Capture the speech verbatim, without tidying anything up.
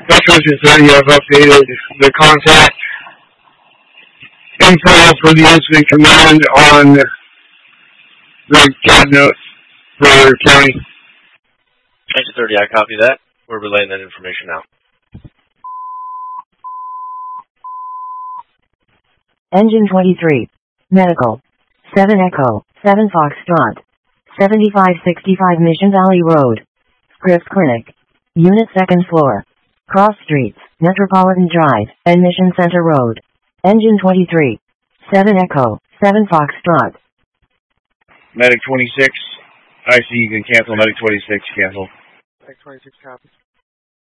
Veterans thirty have updated the contact info for the incident command on the CAD note for county. Engine thirty, I copy that. We're relaying that information now. Engine twenty-three. Medical. seven Echo, seven Foxtrot. seventy-five sixty-five Mission Valley Road. Scripps Clinic. Unit second floor. Cross Streets, Metropolitan Drive, and Mission Center Road. Engine twenty-three. seven Echo, seven Foxtrot. Medic twenty-six. I see you can cancel. Medic twenty-six, cancel. Medic twenty-six copies.